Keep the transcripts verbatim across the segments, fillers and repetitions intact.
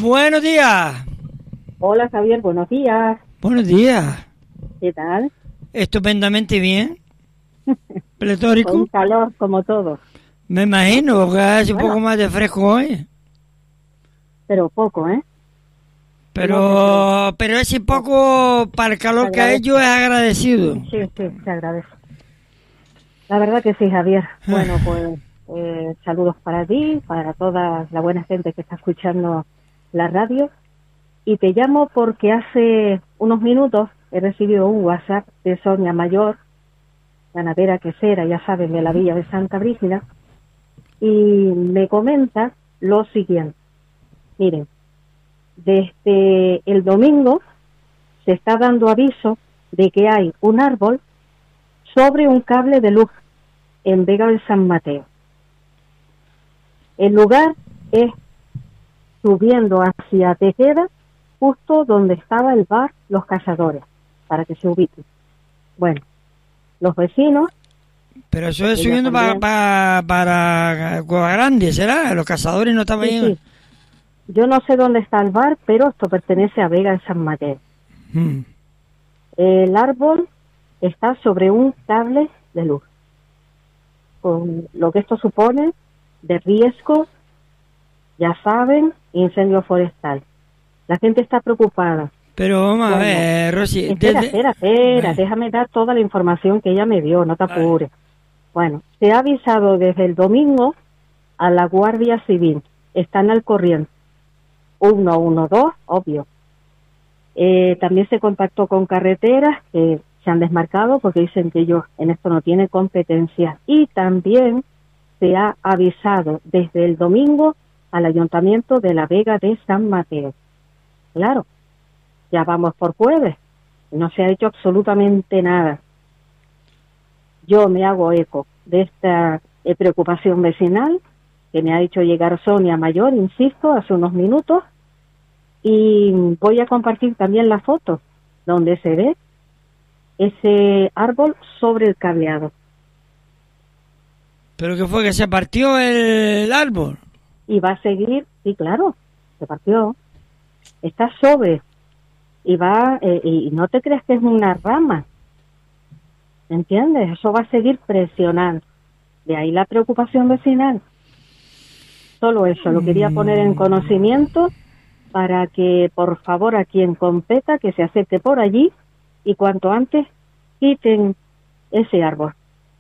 Buenos días. Hola Javier, buenos días. Buenos días. ¿Qué tal? Estupendamente bien. Pletórico. Con calor como todo. Me imagino que hace Bueno. un poco más de fresco hoy. Pero poco, ¿eh? Pero, pero ese poco para el calor que ha hecho es agradecido. Sí, sí, se agradece. La verdad que sí, Javier. Bueno, pues eh, saludos para ti, para toda la buena gente que está escuchando la radio. Y te llamo porque hace unos minutos he recibido un WhatsApp de Sonia Mayor, ganadera quesera, ya saben, de la villa de Santa Brígida, y me comenta lo siguiente. Miren, desde el domingo se está dando aviso de que hay un árbol sobre un cable de luz en Vega de San Mateo. El lugar es subiendo hacia Tejeda, justo donde estaba el bar Los Cazadores, para que se ubiquen. Bueno, los vecinos... Pero eso es subiendo para, para, para Cueva Grande, ¿será? Los Cazadores no estaban sí, ahí. Sí. Yo no sé dónde está el bar, pero esto pertenece a Vega de San Mateo. Hmm. El árbol está sobre un cable de luz, con lo que esto supone de riesgo, ya saben, incendio forestal. La gente está preocupada. Pero vamos bueno, a ver, Rosy. Espera, desde... espera, espera, déjame dar toda la información que ella me dio, no te apures. Bueno, se ha avisado desde el domingo a la Guardia Civil, están al corriente, uno uno dos, obvio. Eh, también se contactó con carreteras que se han desmarcado porque dicen que ellos en esto no tienen competencia. Y también se ha avisado desde el domingo al Ayuntamiento de la Vega de San Mateo. Claro, ya vamos por jueves, no se ha hecho absolutamente nada. Yo me hago eco de esta eh, preocupación vecinal que me ha hecho llegar Sonia Mayor, insisto, hace unos minutos, y voy a compartir también la foto donde se ve ese árbol sobre el cableado. ¿Pero qué fue, que se partió el árbol? Y va a seguir, sí, claro, se partió, está sobre, y va, eh, y no te creas que es una rama, ¿entiendes? Eso va a seguir presionando. De ahí la preocupación vecinal. Solo eso, lo quería poner en conocimiento para que, por favor, a quien competa, que se acerque por allí y cuanto antes quiten ese árbol.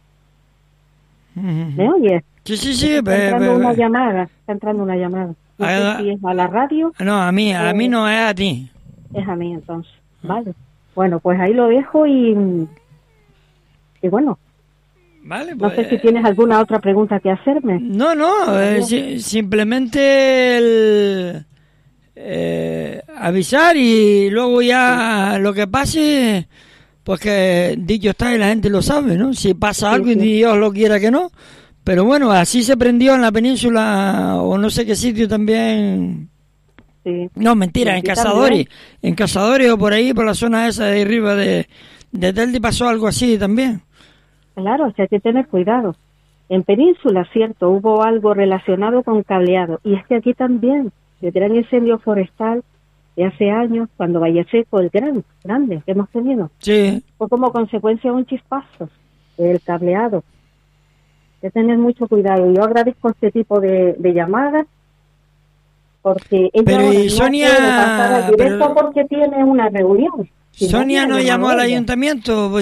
¿Me oyes? Sí, sí, sí. Está be, entrando be, una be. llamada, está entrando una llamada. No Ah, sé si es a la radio. No, a mí, a o- mí no es a ti. Es a mí, entonces. Vale. Bueno, pues ahí lo dejo y... Y bueno, Vale, no pues... sé si tienes alguna otra pregunta que hacerme. No, no, eh, si- simplemente el, eh, avisar y luego ya lo que pase, pues que dicho está y la gente lo sabe, ¿no? Si pasa Sí, algo y sí. Dios lo quiera que no. Pero bueno, así se prendió en la península o no sé qué sitio también. Sí. No, mentira, Y en aquí Cazadores. también. En Cazadores o por ahí, por la zona esa de arriba de, de Teldi pasó algo así también. Claro, o sea, hay que tener cuidado. En Península, cierto, hubo algo relacionado con cableado. Y es que aquí también, el gran incendio forestal de hace años, cuando Valle Seco, el gran, grande que hemos tenido, Sí. fue como consecuencia de un chispazo del cableado. Hay que tener mucho cuidado. Yo agradezco este tipo de, de llamadas, porque ella Pero ahora y no Sonia, puede pasar al directo pero- porque tiene una reunión. Si Sonia no, no me ha llamó llamado al ella. ayuntamiento, pues